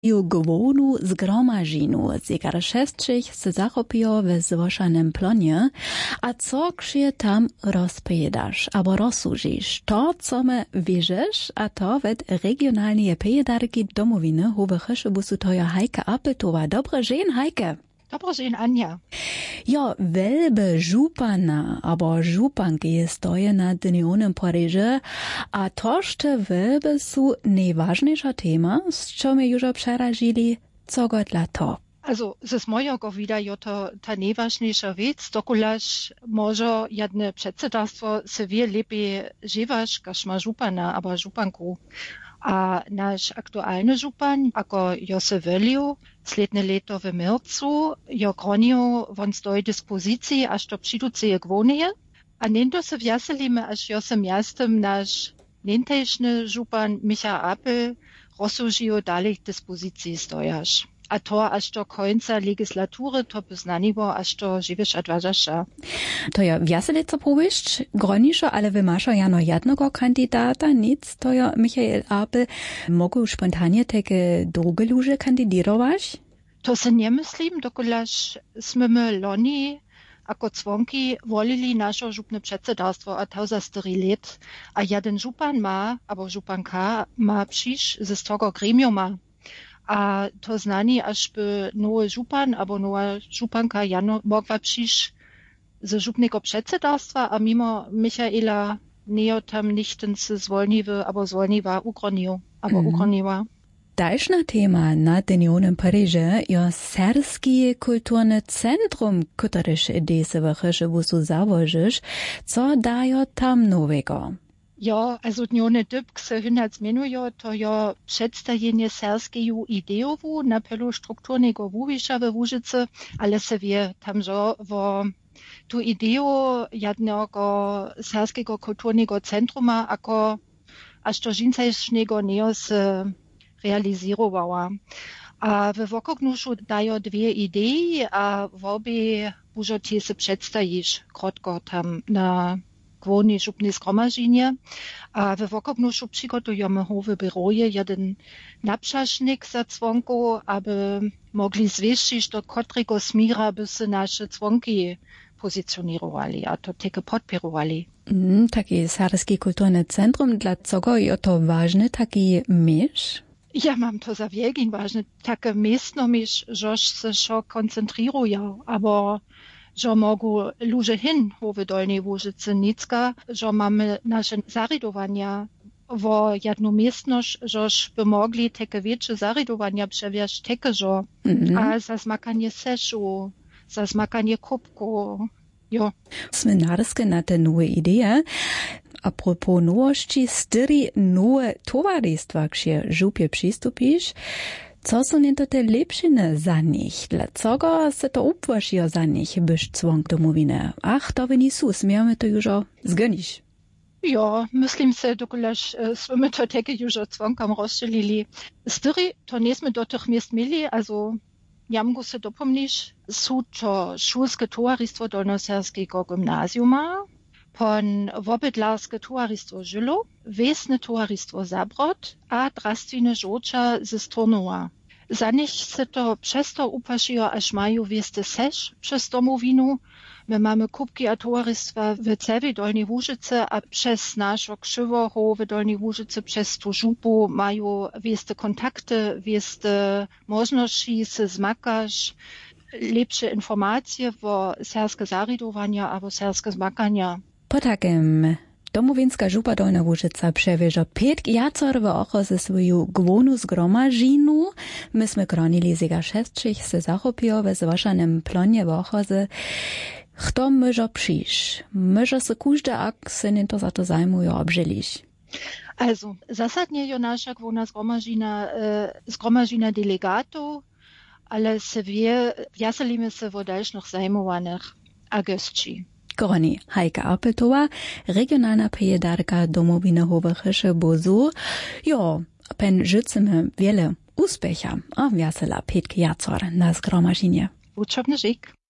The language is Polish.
ju gwonu zgromažinu, zegar šestřich se zachopijo ve zvošanem plonie, a co kšie tam rozpejedaš, abo rozsužiš. To, co me wierzesz, a to ved regionalnie pejedarki domowiny hovecheše busu toja Heike Appeltova. Dobre žen, Heike. Dobre žen, Anja. Jo, welbe župana, abo županki stoje na dnionem Paryže, a tošte welbe su najważniejsza tema, z czym my już przeražili, co godla to. Also, z mojego widać to ta najważniejsza rzecz, dokulaż może jedne przedsiębiorstwo se wie lepiej żywać, każ ma żupana, abo żupanku. A nasz aktualny żupan, ako Jose Veliu, sledne leto w marcu, jo groniu von stoi dyspozycji, aż to przyduceje gwonie, a nento se wjaselimy, aż Jose miastem nasz nentejszny żupan Micha Appel rozsužijo dalej dyspozycji stojasz. A to aż do końca legislatury to poznaniło, aż to żywiesz odważasza. To ja wjasele co powiesz, groniszo, ale wymasza jano jednego kandidata, nic, to ja Michael Appel mogł spontanie takie drugie ludzie kandidirować? To se nie myślim, dokulaż sme my loni ako dzwonki wolili nasze żupne przedsiębiorstwo a to za 4 lat, a jeden żupan ma, albo żupanka ma przyjść ze tego gremiuma. A to znani, aż by nowy żupan albo nowa żupanka jano mogła przyjść ze żupnego przedsiębiorstwa, a mimo Michaela nie tam nichtens zwolniwy albo zwolniwa ugronił, albo ugroniła. Dalszna tema na dnionem Paryže je Serbski kulturne centrum, któreż dese wacheše busu założysz, co dajo tam nowego? Ja, also dnione dyb se hinać zmienujo, to jo przedstawienie serbskiego ideowu na pelu strukturnego wuwisza we Łużycy, ale se wie tam jo, wo tu ideo jednego serbskiego kulturnego centruma, ako aż to žincajšnego neo se realizirowała. A we wokognušu dajo dwie idei, a w obie bužo tie se przedstawisz krótko tam na gwoni żupne zgromażenie. A we wokognušu przygotujemy howe biroje jeden napszasznik za dzwonku, aby mogli zwieszczyć, do którego smira by se nasze dzwonki pozycjonirowali, a to takie podpierowali. Taki Serbski kulturne centrum, dlaczego jest to ważne, taki mysz? Ja mam to za wielkim ważne, takie miejsce mysz, żoż se szo koncentruje, aber że mogą ludzie hin, w Dolnej Łużycy Nicka, że mamy nasze zarydowania w jedną miejscność, żeż by mogli takie większe zarydowania przewieźć takie, że a za zmakanie seszu, za zmakanie kubku, jo. Smenarskie na te nowe idee. A propos nowości, styri nowe towarzystwa, gdzie żupie przystupisz, co są nie to te lepšine za nich? Dlaczego se to upłasziło za nich, byś dzwonk domowiny? Ach, to wyni sus, miamy to już zgonić. Ja, myslím se, dokulaž sme to také już dzwonkom rozšelili. Styri, to nesme do tych miest mieli, also jamgo se dopomniš, sú to šulske tovaristwo Dolnoserskiego gymnasiuma, pon wobydlarskie towaristwo Żylo, wiesne towaristwo Zabrod a drastwine żocza ze Stornowa. Za nich se to przez to upasziło, aż mają wieste seš przez domowinu. My mamy kubki a towaristwa w całej Dolnej Łużycy, a przez naszą krzywochą w Dolnej Łużycy, przez tu żupu mają wieste kontakty, wieste możności se zmakasz, lepsze informacje o serbskie zarydowania albo serbskie zmakania. Po takim domowinska župa Dolna Łużyca przewieża 5 jacorowe ocho ze swoją gwonu zgromażinu. My sme kronili zega 6 se zachopiło we zwaszanym plonie w ochozy. Kto może przyjść? Może se każdy, ak se nie to za to zajmuje, obżylić. Also, zasadnie jo nasza gwona zgromażina delegatów, ale se wie, wjaselimy se w dalszych zajmowanych agostci. Koroni Heike Appeltova, regionalna pejedarka domowiny Hovecheše Bozu. Jo, pen życzymy wiele uspecha, a wesela 5 jacor na zgromażenie. Uczobny żyk.